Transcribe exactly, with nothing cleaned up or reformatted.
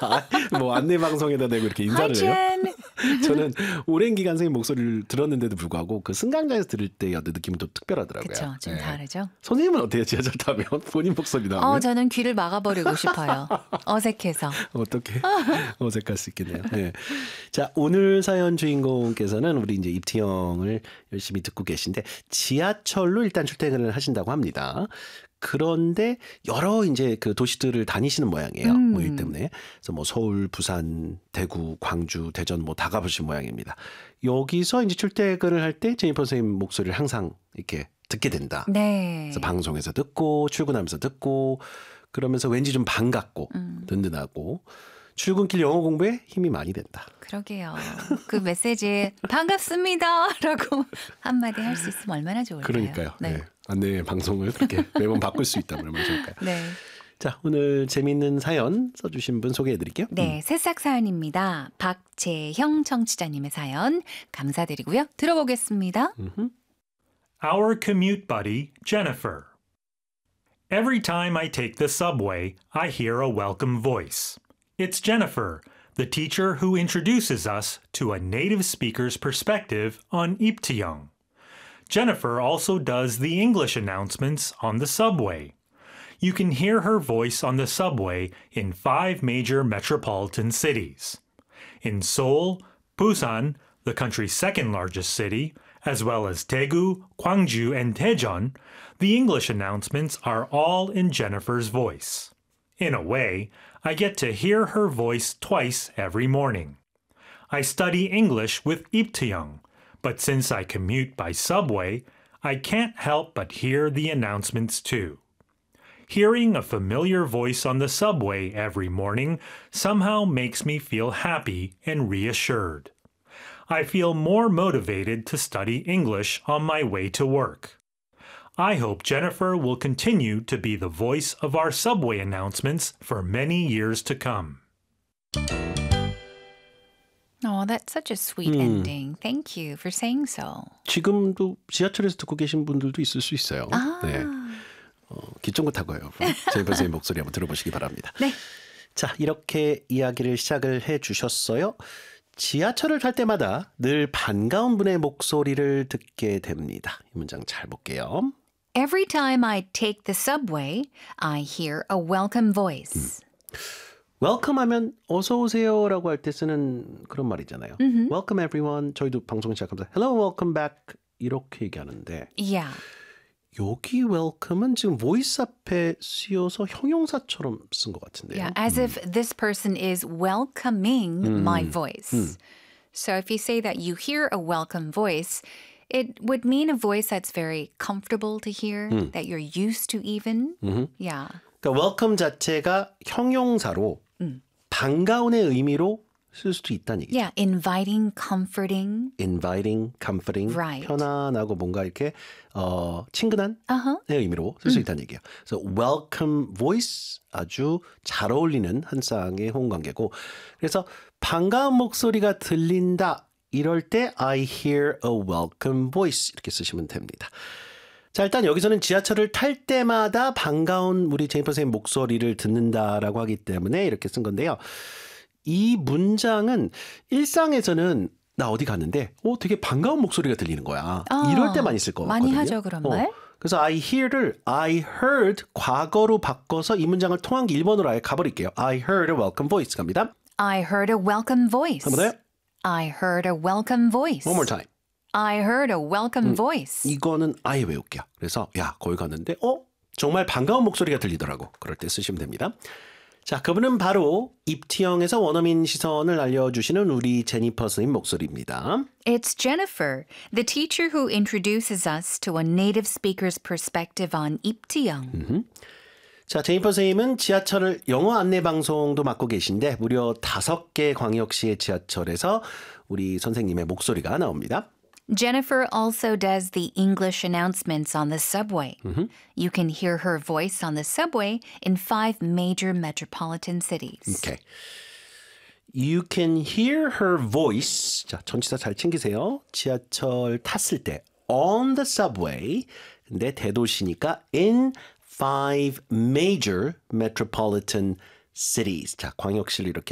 뭐 안내 방송에다 대고 이렇게 인사를 해요. 저는 오랜 기간 선생님 목소리를 들었는데도 불구하고 그 승강장에서 들을 때의 느낌은 또 특별하더라고요. 그렇죠. 좀 네. 다르죠. 선생님은 어때요? 지하철 타면 본인 목소리 나오면? 어, 저는 귀를 막아버리고 싶어요. 어색해서. 어떻게 어색할 수 있겠네요. 네. 자, 오늘 사연 주인공께서는 우리 이제 입티형을 열심히 듣고 계신데 지하철로 일단 출퇴근을 하신다고 합니다. 그런데 여러 이제 그 도시들을 다니시는 모양이에요. 음. 뭐 일 때문에. 그래서 뭐 서울, 부산, 대구, 광주, 대전 뭐 다 가보신 모양입니다. 여기서 이제 출퇴근을 할 때 제니퍼 선생님 목소리를 항상 이렇게 듣게 된다. 네. 그래서 방송에서 듣고 출근하면서 듣고 그러면서 왠지 좀 반갑고 음. 든든하고 출근길 영어 공부에 힘이 많이 된다. 그러게요. 그 메시지에 반갑습니다라고 한마디 할 수 있으면 얼마나 좋을까요? 그러니까요. 네. 네. 안내 방송을 그렇게 매번 바꿀 수 있다면 얼마나 좋을까요? 네. 자, 오늘 재미있는 사연 써주신 분 소개해드릴게요. 네, 음. 새싹 사연입니다. 박재형 청취자님의 사연 감사드리고요. 들어보겠습니다. 음흠. Our commute buddy, Jennifer. Every time I take the subway, I hear a welcome voice. It's Jennifer, the teacher who introduces us to a native speaker's perspective on Iptiyong. Jennifer also does the English announcements on the subway. You can hear her voice on the subway in five major metropolitan cities. In Seoul, Busan, the country's second largest city, as well as Daegu, Gwangju, and Daejeon, the English announcements are all in Jennifer's voice. In a way, I get to hear her voice twice every morning. I study English with Iptiyong, but since I commute by subway, I can't help but hear the announcements too. Hearing a familiar voice on the subway every morning somehow makes me feel happy and reassured. I feel more motivated to study English on my way to work. I hope Jennifer will continue to be the voice of our subway announcements for many years to come. Oh, that's such a sweet 음. ending. Thank you for saying so. 지금도 지하철에서 듣고 계신 분들도 있을 수 있어요. 아. 네. 어, 기존 거 타고요. 제이퍼 선생님 목소리 한번 들어보시기 바랍니다. 네. 자, 이렇게 이야기를 시작을 해 주셨어요. 지하철을 탈 때마다 늘 반가운 분의 목소리를 듣게 됩니다. 이 문장 잘 볼게요. Every time I take the subway, I hear a welcome voice. 음. welcome 하면 어서 오세요라고 할 때 쓰는 그런 말이잖아요. Mm-hmm. welcome everyone. 저희도 방송 시작하면서 hello, welcome back 이렇게 얘기하는데 Yeah. 여기 welcome은 지금 voice 앞에 쓰여서 형용사처럼 쓴 것 같은데요. Yeah, as if this person is welcoming 음. my voice. 음. So if you say that you hear a welcome voice, it would mean a voice that's very comfortable to hear, 음. that you're used to even. 음흠. Yeah. 그러니까 welcome 자체가 형용사로 음. 반가운의 의미로 쓸 수도 있다는 얘기죠. Yeah, inviting, comforting. inviting, comforting, Right. 편안하고 뭔가 이렇게 어, 친근한 Uh-huh. 의미로 쓸 수 음. 있다는 얘기예요. 그래서 welcome voice 아주 잘 어울리는 한 쌍의 호응관계고 그래서 반가운 목소리가 들린다 이럴 때 I hear a welcome voice 이렇게 쓰시면 됩니다. 자, 일단 여기서는 지하철을 탈 때마다 반가운 우리 제니퍼 선생님 목소리를 듣는다라고 하기 때문에 이렇게 쓴 건데요. 이 문장은 일상에서는 나 어디 갔는데 어, 되게 반가운 목소리가 들리는 거야. 아, 이럴 때만 있을 것 같거든요. 많이 하죠, 그런 어, 말. 그래서 I hear를 I heard 과거로 바꿔서 이 문장을 통한 게 일 번으로 아예 가버릴게요. I heard a welcome voice 갑니다. I heard a welcome voice. 한 번 더요. I heard a welcome voice. One more time. I heard a welcome 음, voice. 이거는 아예 외울게요. 그래서 야 거기 갔는데 어? 정말 반가운 목소리가 들리더라고. 그럴 때 쓰시면 됩니다. 자, 그분은 바로 입티형에서 원어민 시선을 알려주시는 우리 제니퍼 선생님 목소리입니다. It's Jennifer, the teacher who introduces us to a native speaker's perspective on 입티형. 음흠. 자, 제니퍼 선생님은 지하철을 영어 안내 방송도 맡고 계신데 무려 다섯 개 광역시의 지하철에서 우리 선생님의 목소리가 나옵니다. Jennifer also does the English announcements on the subway. Mm-hmm. You can hear her voice on the subway in five major metropolitan cities. Okay. You can hear her voice. 자, 전치사 잘 챙기세요. 지하철 탔을 때 on the subway. 근데 대도시니까 in five major metropolitan cities. 자, 광역시를 이렇게